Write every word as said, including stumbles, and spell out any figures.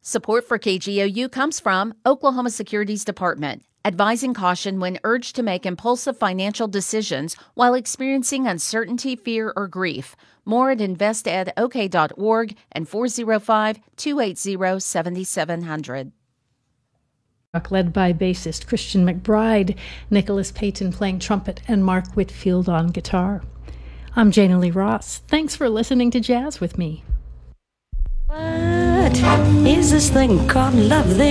Support for K G O U comes from Oklahoma Securities Department, advising caution when urged to make impulsive financial decisions while experiencing uncertainty, fear, or grief. More at invest ed o k dot org and four oh five, two eight zero, seven seven zero zero. Led by bassist Christian McBride, Nicholas Payton playing trumpet, and Mark Whitfield on guitar. I'm Jana Lee Ross. Thanks for listening to Jazz with me. What is this thing called love?